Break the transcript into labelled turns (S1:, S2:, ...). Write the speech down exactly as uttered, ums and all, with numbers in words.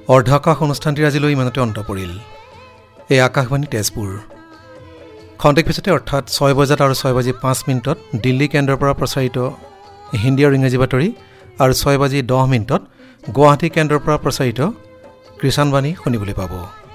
S1: অৰ্ধাকাশ অনুষ্ঠানটিৰ আজিলৈ ইমানতে অন্ত পৰিল। এই আকাশবাণী তেজপুৰ। খন্তেক পিছতে অৰ্থাৎ ছয় বজাত আৰু ছয় বাজি পাঁচ মিনিটত দিল্লী কেন্দ্ৰৰ পৰা প্ৰচাৰিত হিন্দী আৰু ইংৰাজী বাতৰি আৰু ছয় বাজি দহ মিনিটত গুৱাহাটী কেন্দ্ৰৰ পৰা প্ৰচাৰিত কিষাণবাণী শুনিবলৈ পাব।